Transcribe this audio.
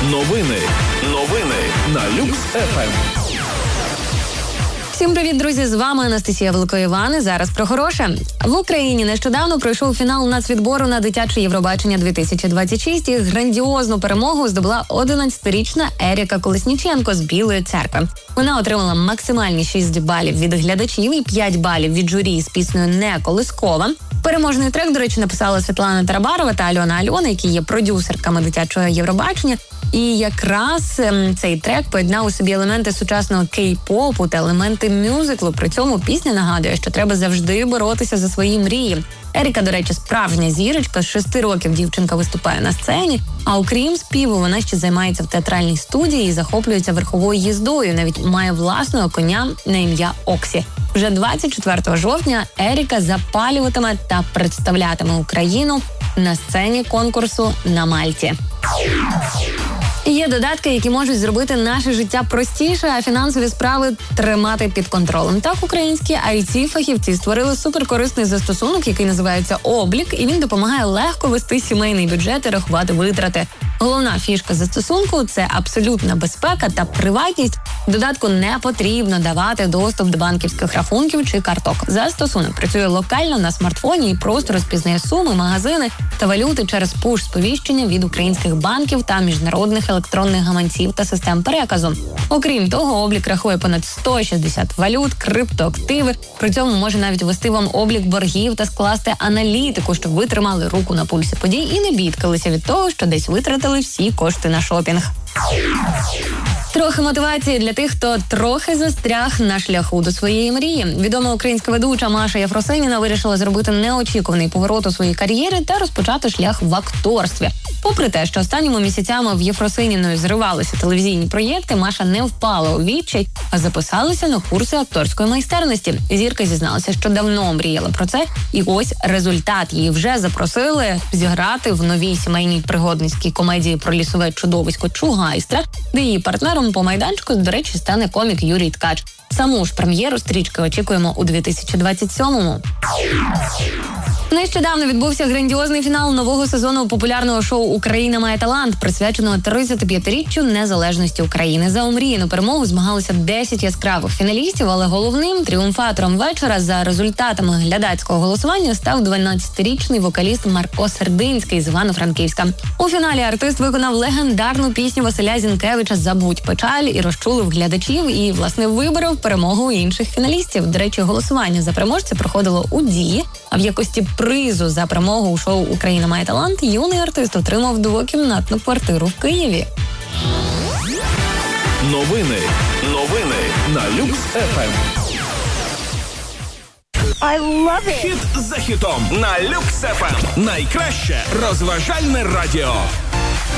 Новини на Люкс ФМ. Всім привіт, друзі! З вами Анастасія Великоїван. Зараз про хороше. В Україні нещодавно пройшов фінал нацвідбору на дитяче Євробачення 2026 і грандіозну перемогу здобула 11-річна Еріка Колесніченко з Білої Церкви. Вона отримала максимальні 6 балів від глядачів і 5 балів від журі з піснею «Не колискова». Переможний трек, до речі, написала Світлана Тарабарова та Альона Альона, які є продюсерками дитячого Євробачення. І якраз цей трек поєднав у собі елементи сучасного кей-попу та елементи мюзиклу. При цьому пісня нагадує, що треба завжди боротися за свої мрії. Еріка, до речі, справжня зірочка. З 6 років дівчинка виступає на сцені, а окрім співу, вона ще займається в театральній студії і захоплюється верховою їздою. Навіть має власного коня на ім'я Оксі. Вже 24 жовтня Еріка запалюватиме та представлятиме Україну на сцені конкурсу на Мальті. Є додатки, які можуть зробити наше життя простіше, а фінансові справи тримати під контролем. Так, українські IT-фахівці створили суперкорисний застосунок, який називається «Облік», і він допомагає легко вести сімейний бюджет і рахувати витрати. Головна фішка застосунку – це абсолютна безпека та приватність. В додатку не потрібно давати доступ до банківських рахунків чи карток. Застосунок працює локально на смартфоні і просто розпізнає суми, магазини та валюти через пуш-сповіщення від українських банків та міжнародних електронних гаманців та систем переказу. Окрім того, облік рахує понад 160 валют, криптоактиви. При цьому може навіть вести вам облік боргів та скласти аналітику, щоб ви тримали руку на пульсі подій і не бідкалися від того, що десь витратили всі кошти на шопінг. Трохи мотивації для тих, хто трохи застряг на шляху до своєї мрії. Відома українська ведуча Маша Єфросиніна вирішила зробити неочікуваний поворот у своїй кар'єрі та розпочати шлях в акторстві. Попри те, що останніми місяцями в Єфросиніною зривалися телевізійні проєкти, Маша не впала у відчай, а записалася на курси акторської майстерності. Зірка зізналася, що давно мріяла про це, і ось результат. Її вже запросили зіграти в новій сімейній пригодницькій комедії про лісове чудовисько Чугайстра, де її партнером по майданчику, до речі, стане комік Юрій Ткач. Саму ж прем'єру стрічки очікуємо у 2027-му. Нещодавно відбувся грандіозний фінал нового сезону популярного шоу «Україна має талант», присвяченого 35-річчю незалежності України. За омріяну перемогу змагалися 10 яскравих фіналістів, але головним тріумфатором вечора за результатами глядацького голосування став 12-річний вокаліст Марко Сердинський з Івано-Франківська. У фіналі артист виконав легендарну пісню Василя Зінкевича «Забудь печаль» і розчулив глядачів, і, власне, виборов перемогу інших фіналістів. До речі, голосування за переможця проходило у Дії, а в якості призу за перемогу у шоу «Україна має талант» юний артист отримав двокімнатну квартиру в Києві. Новини на Люкс ФМ. I love it. Хіт за хітом на Люкс ФМ. Найкраще розважальне радіо.